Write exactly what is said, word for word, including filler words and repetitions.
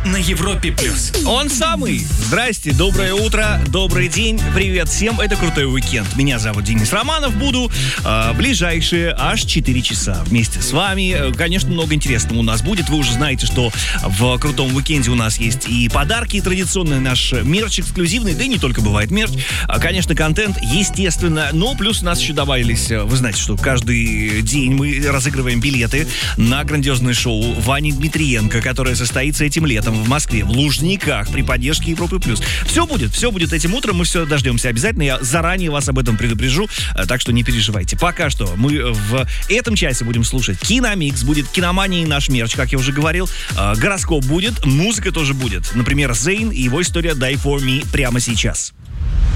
на Европе плюс. Он самый. Здрасте, доброе утро, добрый день, привет всем. Это Крутой уикенд. Меня зовут Денис Романов. Буду э, ближайшие аж четыре часа вместе с вами. Конечно, много интересного у нас будет. Вы уже знаете, что в Крутом уикенде у нас есть и подарки, и традиционный наш мерч эксклюзивный, да и не только бывает мерч. А, конечно, контент, естественно. Но плюс у нас еще добавились, вы знаете, что каждый день мы разыгрываем билеты на грандиозное шоу Вани Дмитриенко, которое состоится этим летом в Москве, в Лужниках, при поддержке Европы плюс. Все будет, все будет этим утром, мы все дождемся обязательно. Я заранее вас об этом предупрежу, так что не переживайте. Пока что мы в этом часе будем слушать Киномикс, будет Киномания и наш мерч, как я уже говорил. Гороскоп будет, музыка тоже будет. Например, Зейн и его история Die For Me прямо сейчас.